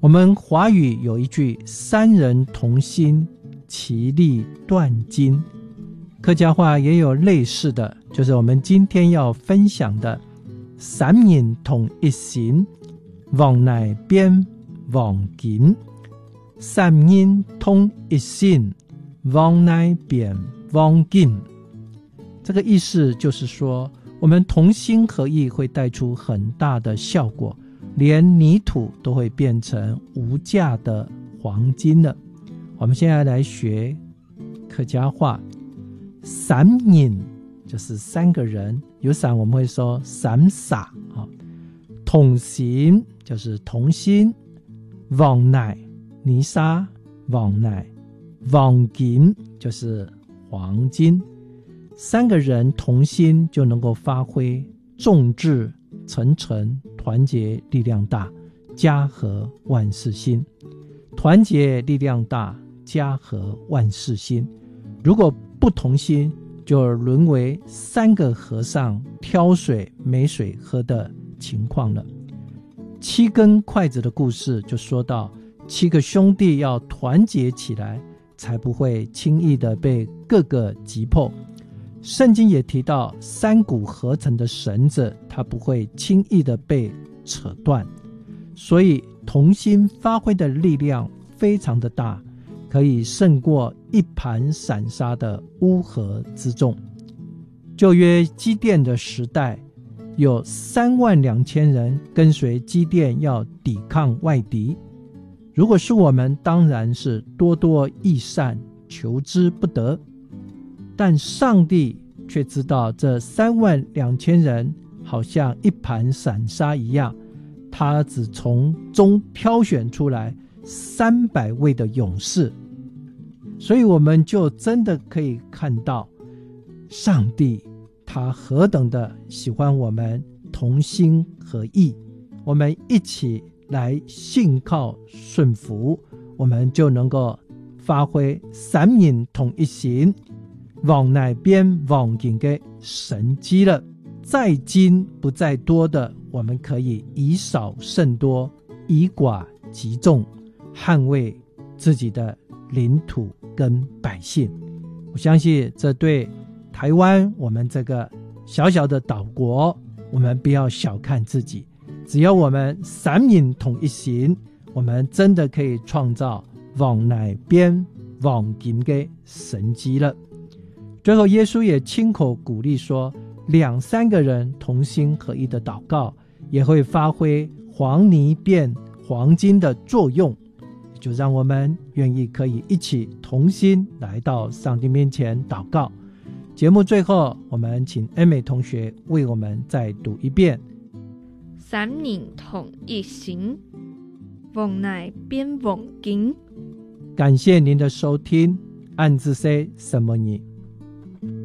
我们华语有一句三人同心，其利断金，客家话也有类似的，就是我们今天要分享的三人同一心，往乃变往金。三人同一心，往乃变往金。这个意思就是说，我们同心合意会带出很大的效果，连泥土都会变成无价的黄金了。我们现在来学客家话，三人就是三个人，有三我们会说三傻，同心就是同心，往乃泥沙，往乃往金就是黄金。三个人同心就能够发挥众志成城，团结力量大，家和万事兴。团结力量大，家和万事兴。如果不同心，就沦为三个和尚挑水没水喝的情况了。七根筷子的故事就说到，七个兄弟要团结起来，才不会轻易的被各个击破。圣经也提到，三股合成的绳子，它不会轻易的被扯断。所以同心发挥的力量非常的大，可以胜过一盘散沙的乌合之众。旧约基甸的时代，有32000人跟随基甸要抵抗外敌。如果是我们，当然是多多益善，求之不得。但上帝却知道这32000人好像一盘散沙一样，他只从中挑选出来300位的勇士。所以我们就真的可以看到，上帝他何等的喜欢我们同心合意，我们一起来信靠顺服，我们就能够发挥三人同一心，往乃边往金的神机了。再精不在多的，我们可以以少胜多，以寡击众，捍卫自己的领土跟百姓。我相信这对台湾我们这个小小的岛国，我们不要小看自己，只要我们三人同一心，我们真的可以创造往乃边往金的神迹了。最后耶稣也亲口鼓励说，2-3个人同心合一的祷告也会发挥黄泥变黄金的作用。就让我们愿意可以一起同心来到上帝面前祷告。节目最后，我们请恩美同学为我们再读一遍： 三人同一心，往乃变往金。 感谢您的收听，按字 say 什么你。